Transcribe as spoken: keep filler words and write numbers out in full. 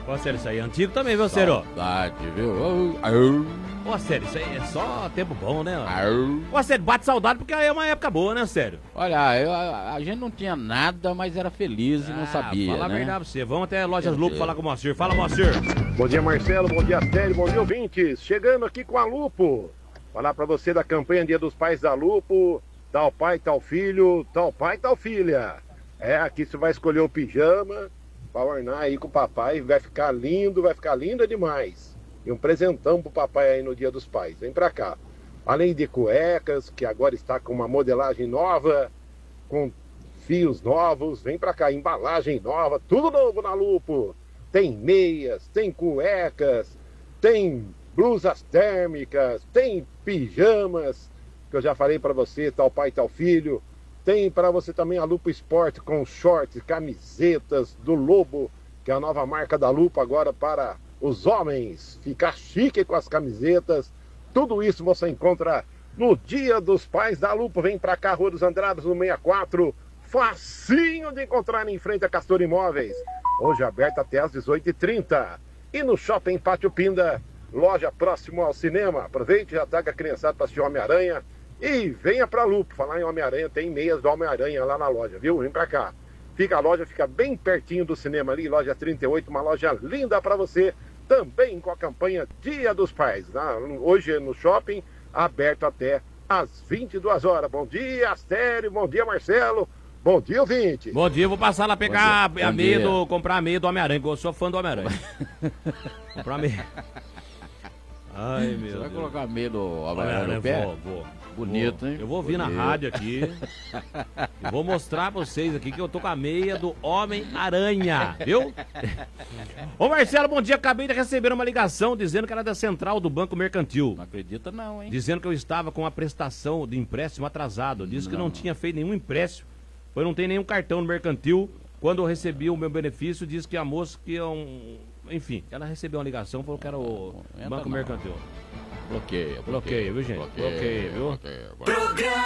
Ô, Sério, isso aí é antigo também, viu, Sério? Saudade, viu? Au. Ô, Sério, isso aí é só tempo bom, né? Au. Ô, Sério, bate saudade porque aí é uma época boa, né, Sério? Olha, eu, a, a gente não tinha nada, mas era feliz e não Ah, sabia, fala a né? verdade pra você. Vamos até Lojas Quer Lupo dizer. falar com o Moacir. Fala, Moacir. Bom dia, Marcelo. Bom dia, Sério. Bom dia, ouvintes. Chegando aqui com a Lupo. Falar pra você da campanha Dia dos Pais da Lupo. Tal pai, tal filho. Tal pai, tal filha. É, aqui você vai escolher o pijama pra ornar aí com o papai. Vai ficar lindo, vai ficar linda demais. E um presentão pro papai aí no Dia dos Pais. Vem pra cá. Além de cuecas, que agora está com uma modelagem nova, com fios novos. Vem pra cá, embalagem nova, tudo novo na Lupo. Tem meias, tem cuecas, tem blusas térmicas, tem pijamas, que eu já falei pra você, tal pai, tal filho. Tem pra você também a Lupo Sport com shorts, camisetas do Lobo, que é a nova marca da Lupo agora para os homens. Ficar chique com as camisetas. Tudo isso você encontra no Dia dos Pais da Lupo. Vem pra cá, Rua dos Andradas, no sessenta e quatro. Facinho de encontrar em frente a Castor Imóveis. Hoje aberto até às dezoito e trinta. E no Shopping Pátio Pinda, loja próximo ao cinema. Aproveite e já traga a criançada para assistir Homem-Aranha. E venha pra Lupo. Falar em Homem-Aranha, tem meias do Homem-Aranha lá na loja, viu? Vem pra cá. Fica a loja, fica bem pertinho do cinema ali, loja trinta e oito, uma loja linda para você, também com a campanha Dia dos Pais. Né? Hoje no shopping, aberto até às vinte e duas horas. Bom dia, Astério, bom dia, Marcelo, bom dia, ouvinte. Bom dia, eu vou passar lá pegar a, Bom a meia dia. do, comprar a meia do Homem-Aranha, que eu sou fã do Homem-Aranha. Comprar a meia. Ai, meu Você Deus. vai colocar medo do Homem-Aranha Homem-Aranha, no pé? vou, vou. Bonito, Vou. hein? Eu vou vir na Bonito. rádio aqui e vou mostrar pra vocês aqui que eu tô com a meia do Homem-Aranha, viu? Ô Marcelo, bom dia. Acabei de receber uma ligação dizendo que era da central do Banco Mercantil. Não acredita não, hein? Dizendo que eu estava com a prestação de empréstimo atrasado. Disse que não tinha feito nenhum empréstimo, pois não tem nenhum cartão no Mercantil. Quando eu recebi o meu benefício, disse que a moça que é um... Enfim, ela recebeu uma ligação, falou que era o Entra Banco não. Mercantil. Bloqueia, Bloqueia, viu, gente? Bloqueia, viu? bloqueia.